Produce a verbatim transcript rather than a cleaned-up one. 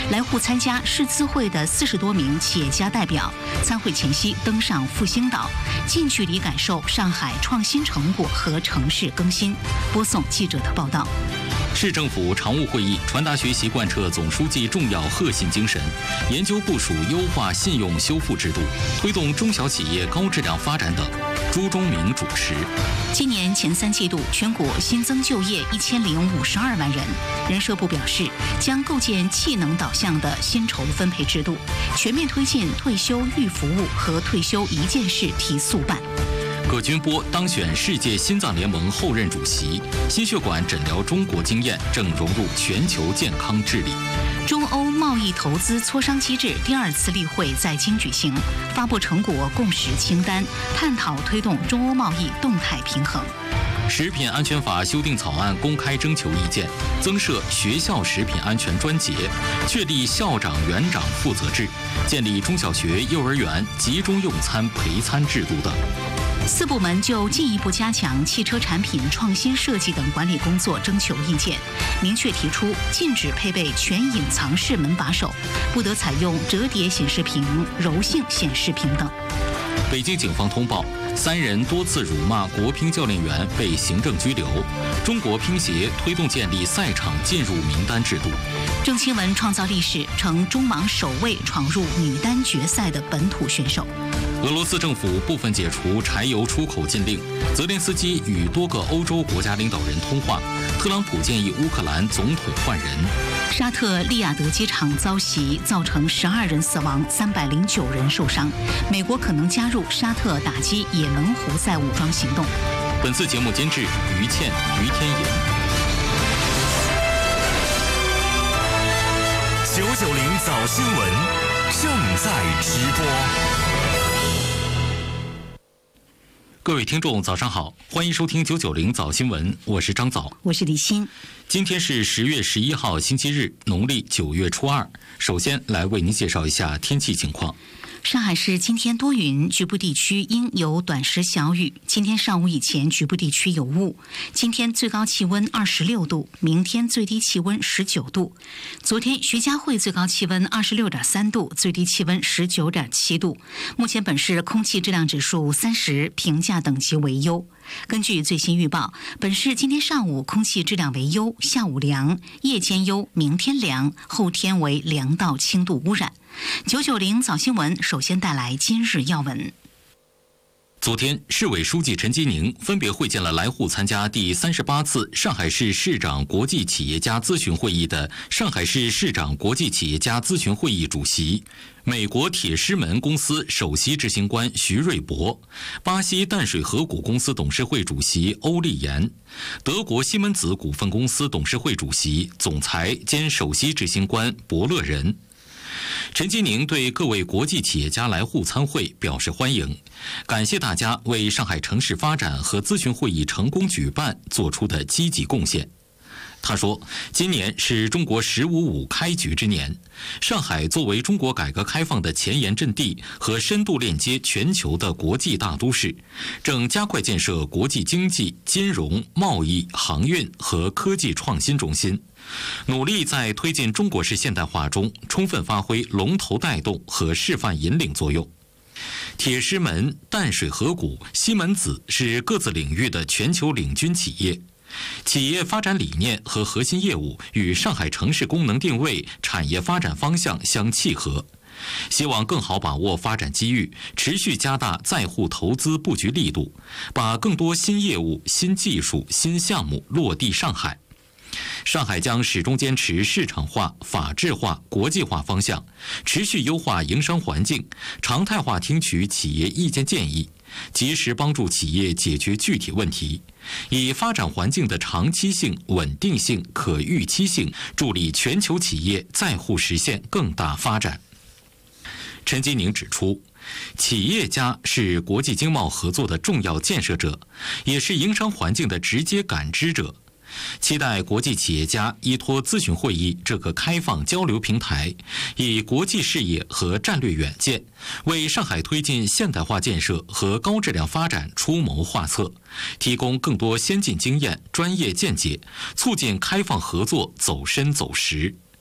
来沪参加世资会的四十多名企业家代表，参会前夕登上复兴岛，近距离感受上海创新成果和城市更新。播送记者的报道。 市政府常务会议传达学习贯彻总书记重要核心精神，研究部署优化信用修复制度，推动中小企业高质量发展等。朱忠明主持。 今年前三季度，全国新增就业一千零五十二万人。人社部表示，将构建技能导向的薪酬分配制度，全面推进退休预服务和退休一件事提速办。 葛军波当选世界心脏联盟后任主席，心血管诊疗中国经验正融入全球健康治理。 中欧贸易投资磋商机制第二次例会在京举行，发布成果共识清单，探讨推动中欧贸易动态平衡。 食品安全法修订草案公开征求意见，增设学校食品安全专节，确立校长、园长负责制，建立中小学、幼儿园集中用餐陪餐制度等。 四部门就进一步加强汽车产品创新设计等管理工作征求意见，明确提出禁止配备全隐藏式门把手，不得采用折叠显示屏、柔性显示屏等。 北京警方通报，三人多次辱骂国乒教练员被行政拘留。中国乒协推动建立赛场进入名单制度。 郑钦文创造历史，成中网首位闯入女单决赛的本土选手。 俄罗斯政府部分解除柴油出口禁令，泽连斯基与多个欧洲国家领导人通话，特朗普建议乌克兰总统换人。 沙特利雅得机场遭袭，造成十二人死亡，三百零九人受伤。美国可能加入沙特打击也门胡塞武装行动。 本次节目监制于倩、于天颖。 九九零早新闻正在直播。 各位听众，早上好，欢迎收听九九零早新闻，我是张早， 我是李欣。 今天是十月十一号，星期日，农历九月初二。首先来为您介绍一下天气情况。 上海市今天多云，局部地区应有短时小雨。今天上午以前，局部地区有雾。今天最高气温二十六度，明天最低气温十九度。昨天徐家汇最高气温二十六点三度，最低气温十九点七度。目前本市空气质量指数三十，评价等级为优。根据最新预报，本市今天上午空气质量为优，下午凉，夜间优，明天凉，后天为凉到轻度污染。九九零早新闻首先带来今日要闻。 昨天，市委书记陈吉宁分别会见了来沪参加第三十八次上海市市长国际企业家咨询会议的上海市市长国际企业家咨询会议主席、美国铁狮门公司首席执行官徐瑞博、巴西淡水河谷公司董事会主席欧立言、德国西门子股份公司董事会主席、总裁兼首席执行官博乐仁。陈吉宁对各位国际企业家来沪参会表示欢迎，感谢大家为上海城市发展和咨询会议成功举办做出的积极贡献。他说，今年是中国“十五五”开局之年，上海作为中国改革开放的前沿阵地和深度链接全球的国际大都市，正加快建设国际经济、金融、贸易、航运和科技创新中心，努力在推进中国式现代化中充分发挥龙头带动和示范引领作用。铁狮门、淡水河谷、西门子是各自领域的全球领军企业，企业发展理念和核心业务与上海城市功能定位、产业发展方向相契合，希望更好把握发展机遇，持续加大在沪投资布局力度，把更多新业务、新技术、新项目落地上海。上海将始终坚持市场化、法治化、国际化方向，持续优化营商环境，常态化听取企业意见建议，及时帮助企业解决具体问题，以发展环境的长期性、稳定性、可预期性，助力全球企业在沪实现更大发展。陈吉宁指出，企业家是国际经贸合作的重要建设者，也是营商环境的直接感知者。期待国际企业家依托咨询会议这个开放交流平台，以国际视野和战略远见，为上海推进现代化建设和高质量发展出谋划策，提供更多先进经验、专业见解，促进开放合作走深走实。